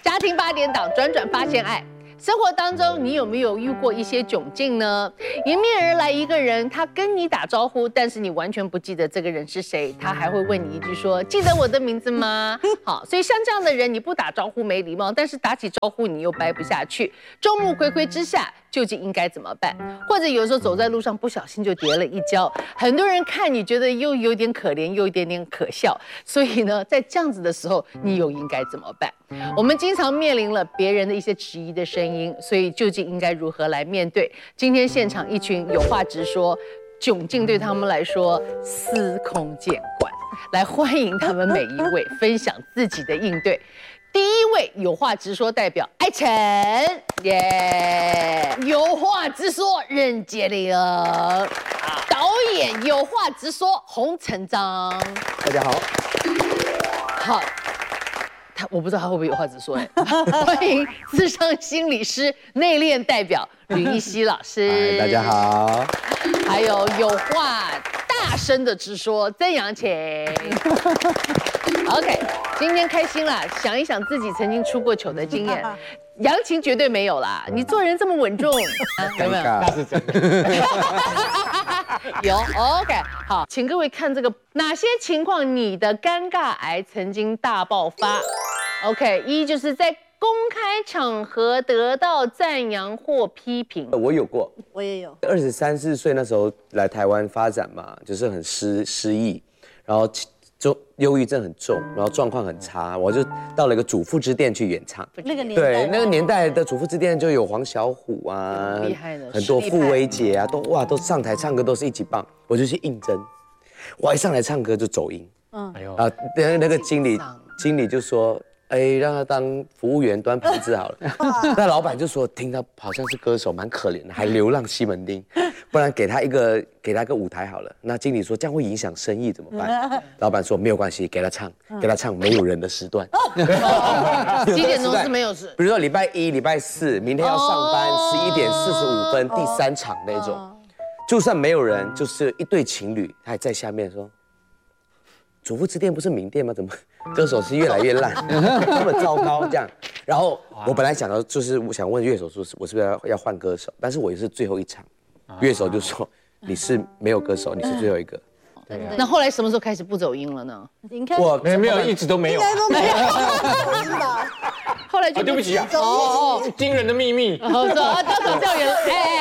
家庭8点档转转发现爱。生活当中，你有没有遇过一些窘境呢？迎面而来一个人，他跟你打招呼，但是你完全不记得这个人是谁，他还会问你一句说：“记得我的名字吗？”好，所以像这样的人，你不打招呼没礼貌，但是打起招呼你又掰不下去。众目睽睽之下，究竟应该怎么办？或者有时候走在路上不小心就跌了一跤，很多人看你觉得又有点可怜，又有一点点可笑。所以呢，在这样子的时候，你又应该怎么办？我们经常面临了别人的一些质疑的声音，所以究竟应该如何来面对？今天现场一群有话直说，窘境对他们来说司空见惯，来欢迎他们每一位分享自己的应对。第一位有话直说代表艾辰，耶！有话直说任杰林，导演有话直说洪承章， 大家好。 好。我不知道他会不会有话直说哎，欢迎諮商心理师内敛代表吕一熙老师， 大家好。 还有话大声的直说曾阳晴。OK， 今天开心啦，想一想自己曾经出过糗的经验。杨晴绝对没有啦，你做人这么稳重，有没有？ 那是真的。 有 OK， 好，请各位看这个哪些情况你的尴尬癌曾经大爆发 ？OK， 一就是在公开场合得到赞扬或批评。 我有过， 我也有。 23、24岁那时候来台湾发展嘛，就是很失忆，然后就忧郁症很重，然后状况很差，我就到了一个主妇之店去演唱。 那个年代， 对，那个年代的主妇之店就有黄小琥啊， 厉害的， 很多傅薇姐啊，都上台唱歌都是一级棒，我就去应征。我一上来唱歌就走音，那个经理就说，哎，让他当服务员端盘子好了。那老板就说，听他好像是歌手，蛮可怜的，还流浪西门町，不然给他一个舞台好了。那经理说这样会影响生意怎么办？老板说没有关系，给他唱没有人的时段。 几点钟是没有事？ 比如说礼拜1、礼拜4，明天要上班，11点45分第3场那种，就算没有人，就是一对情侣，他还在下面说。主妇之店不是名店吗？怎么歌手是越来越烂，这么糟糕这样？然后我本来想到就是我想问乐手说，我是不是要换歌手？但是我也是最后一场，乐手就说你是没有歌手，你是最后一个。 那后来什么时候开始不走音了呢？ 应该我没有，一直都没有， 应该都没有，是吧？ 后来就对不起啊，惊人的秘密。 说到手教员，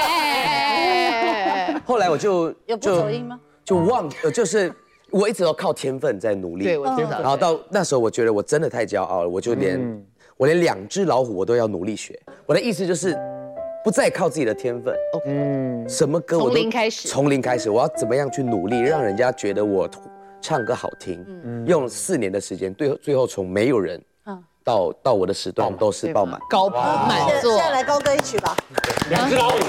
后来我就有不走音吗？ 就是我一直都靠天分在努力。 对，我知道。 然后到那时候，我觉得我真的太骄傲了，我连2只老虎我都要努力学。我的意思就是。不再靠自己的天分，什么歌我都从零开始，我要怎么样去努力，让人家觉得我唱歌好听，用4年的时间，最后从没有人到我的时段都是爆满， 高朋满座。 现在来高歌一曲吧。 2只老虎，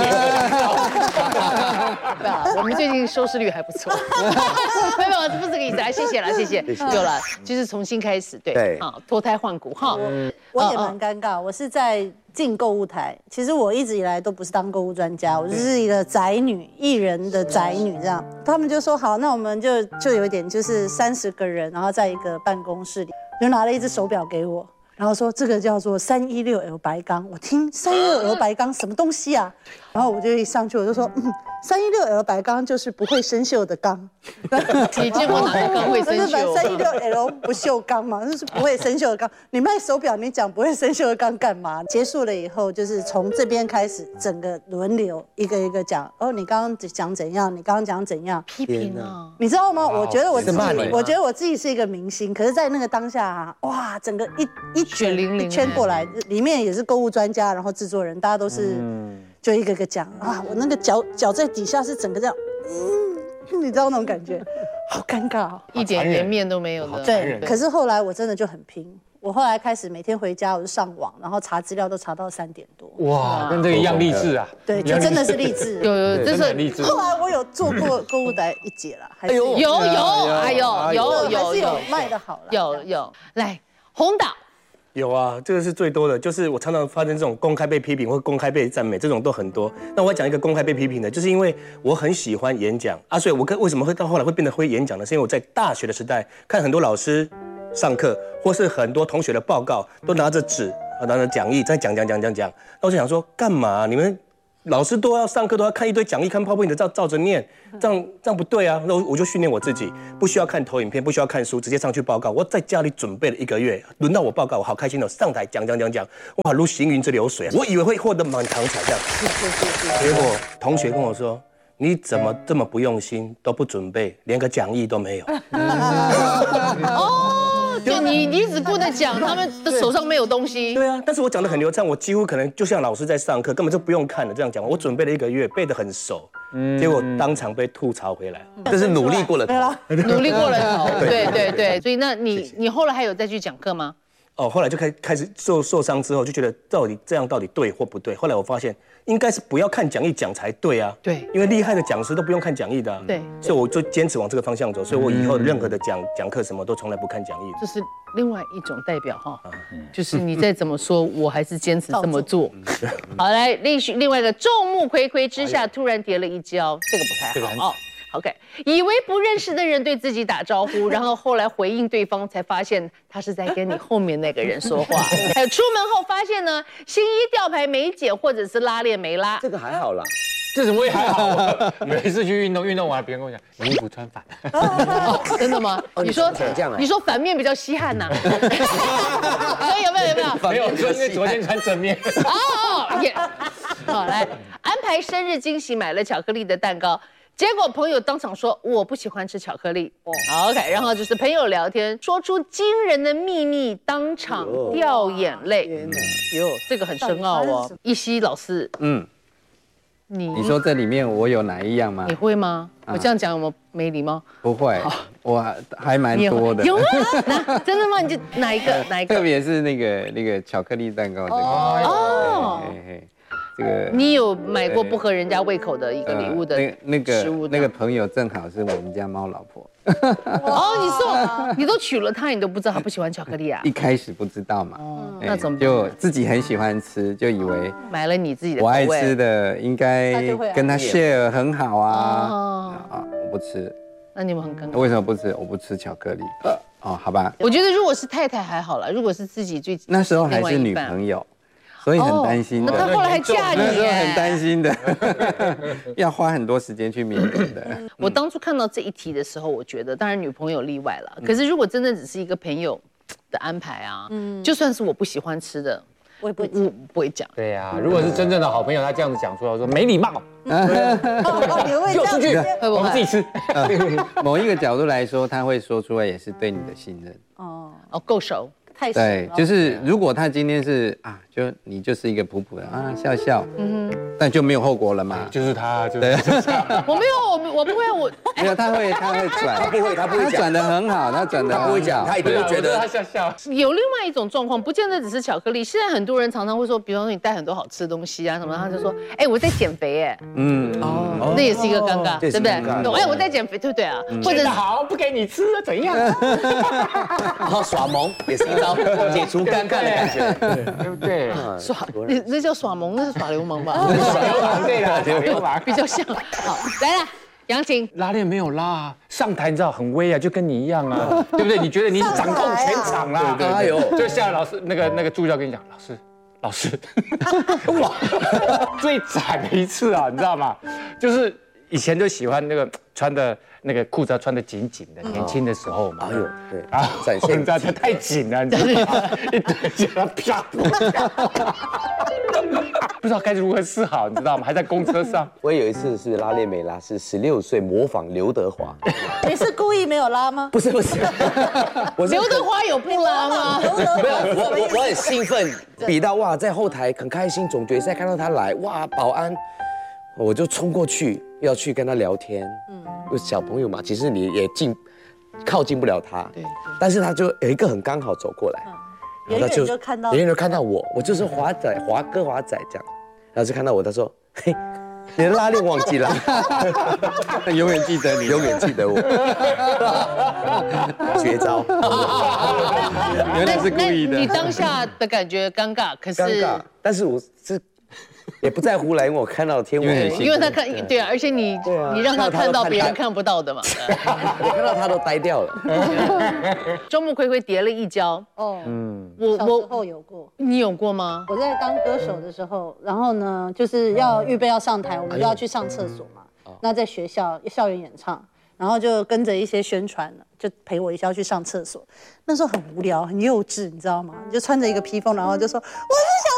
我们最近收视率还不错。没有，不是这个意思。来，谢谢了，谢谢。有了，就是重新开始，对，好，脱胎换骨哈。 我也蛮尴尬，我是在进购物台。其实我一直以来都不是当购物专家，我就是一个宅女，艺人的宅女这样。他们就说好，那我们就有一点就是30个人，然后在一个办公室里，就拿了一只手表给我。然后说这个叫做316L 白钢，我听316L 白钢什么东西啊？然后我就一上去我就说316L 白钢就是不会生锈的钢。 你见过哪个钢会生锈 ？316L 不锈钢嘛，就是不会生锈的钢。你卖手表，你讲不会生锈的钢干嘛？结束了以后，就是从这边开始，整个轮流一个一个讲。哦，你刚刚讲怎样？你刚刚讲怎样？ 批评啊！ 你知道吗？我觉得我自己是一个明星，可是，在那个当下啊，哇，整个一圈过来，里面也是购物专家，然后制作人，大家都是就一个个讲啊，我那个脚在底下是整个这样，你知道那种感觉，好尴尬哦， 一点颜面都没有的。 对，可是后来我真的就很拼。我后来开始每天回家，我就上网，然后查资料都查到3点多。 哇，跟这个一样励志啊！ 对，就真的是励志。 有， 真的励志。 后来我有做过购物台1姐了，还是有， 还是有卖的好了。 有，来洪导。 有啊，这个是最多的，就是我常常发生这种公开被批评或公开被赞美，这种都很多。那我要讲一个公开被批评的，就是因为我很喜欢演讲啊，所以我为什么会到后来会变得会演讲呢？是因为我在大学的时代看很多老师上课，或是很多同学的报告都拿着纸，拿着讲义在讲。那我就想说，干嘛？你们老师都要上课都要看一堆讲义，看PowerPoint照着念，这样不对啊。那我就训练我自己，不需要看投影片，不需要看书，直接上去报告。我在家里准备了1个月，轮到我报告，我好开心哦，上台讲，哇，如行云之流水，我以为会获得满堂彩这样。结果同学跟我说，你怎么这么不用心，都不准备，连个讲义都没有。 就你只顾着讲，他们的手上没有东西。 对啊，但是我讲得很流畅，我几乎可能就像老师在上课，根本就不用看了这样讲。我准备了1个月，背得很熟，结果当场被吐槽回来。 这是努力过了头， 努力过了头。对，所以那你后来还有再去讲课吗？ 哦，后来就开始受伤之后，就觉得这样到底对或不对？后来我发现应该是不要看讲义讲才对啊。 对， 因为厉害的讲师都不用看讲义的啊。 对， 所以我就坚持往这个方向走。所以我以后任何的讲课什么都从来不看讲义的。 这是另外一种代表哈，就是你再怎么说，我还是坚持这么做。好，来另外一个众目睽睽之下突然跌了一跤，这个不太好哦。OK， 以为不认识的人对自己打招呼，然后后来回应对方，才发现他是在跟你后面那个人说话。还有出门后发现呢，新衣吊牌没解，或者是拉链没拉， 这个还好啦。 这怎么会还好？每次去运动完，别人跟我讲，你衣服穿反了。 真的吗？你说反面比较稀罕呐？所以有没有？ 没有，说因为昨天穿正面。 好，来安排生日惊喜，买了巧克力的蛋糕。结果朋友当场说我不喜欢吃巧克力。OK， 然后就是朋友聊天，说出惊人的秘密，当场掉眼泪。这个很深奥哦。一希老师，你说这里面我有哪一样吗？ 你会吗？我这样讲有没礼貌？ 不会，我还蛮多的。 有吗？真的吗？你就哪一个？ 特别是那个巧克力蛋糕这个。这个你有买过不合人家胃口的一个礼物的食物？ 那个朋友正好是我们家猫老婆。 你都娶了她，你都不知道她不喜欢巧克力啊？ 一开始不知道嘛。 那怎么就自己很喜欢吃，就以为买了你自己的我爱吃的应该跟他 share 很好啊。我不吃。 那你们很尴尬。 为什么不吃？我不吃巧克力。好吧。 我觉得如果是太太还好了，如果是自己最那时候还是女朋友。所以很担心的。 那她后来还嫁你耶？ 那时候很担心的，要花很多时间去面对的。 我当初看到这一题的时候，我觉得当然女朋友例外了。可是如果真的只是一个朋友的安排啊，就算是我不喜欢吃的，我也不会讲。 对呀，如果是真正的好朋友，他这样子讲出来，我说没礼貌。 就出去，我们自己吃。 某一个角度来说，他会说出来也是对你的信任。 够熟。 对，就是如果他今天是就你就是一个普普的笑笑，但就没有后果了嘛。 就是他， 对， 我没有，我不会， 没有，他会转， 他不会讲， 他转得很好，他转得不会讲，他一定会觉得他笑。 有另外一种状况，不见得只是巧克力。现在很多人常常会说，比方说你带很多好吃的东西啊什么，他就说，我在减肥，那也是一个尴尬，对不对？我在减肥，对不对啊？ 或者好不给你吃了怎样？ 然后耍萌也是一招解除尴尬的感觉， 对不对？ 那叫耍萌，那是耍流氓吧？ 耍流氓，对啦，流氓比较像。好，来了。杨晴拉链没有拉啊，上台你知道很威啊，就跟你一样啊，对不对？你觉得你掌控全场啦？对，就像老师那个助教跟你讲，老师，哇，最惨的一次啊，你知道吗？就是以前就喜欢那个穿的那个裤子要穿的紧紧的，年轻的时候嘛。 对啊，展现你知道它太紧了，你知道吗？一对起来啪，不知道该如何是好，你知道吗？还在公车上。 我也有一次是拉链没拉，是16岁模仿刘德华。 你是故意没有拉吗？ 不是， 刘德华有不拉吗？ 没有，我很兴奋，比到哇，在后台很开心，总决赛看到他来，哇，保安，我就冲过去要去跟他聊天。小朋友嘛，其实你也靠近不了他。对。但是他就有一个很刚好走过来， 远远就看到， 远远就看到我就是华仔这样，然后就看到我，他说，嘿，你的拉链忘记了， 永远记得你， 永远记得我，绝招， 原来是故意的。 你当下的感觉尴尬，可是尴尬，但是我是也不在乎了，因为我看到天王， 因为他看对啊，而且你让他看到别人看不到的嘛。 我看到他都呆掉了。 众目睽睽跌了一跤。哦， 小时候有过， 你有过吗？ 我在当歌手的时候，然后呢，就是要预备要上台，我们就要去上厕所嘛。那在学校校园演唱。然后就跟着一些宣传，就陪我一下去上厕所。那时候很无聊，很幼稚，你知道吗？就穿着一个披风，然后就说我是小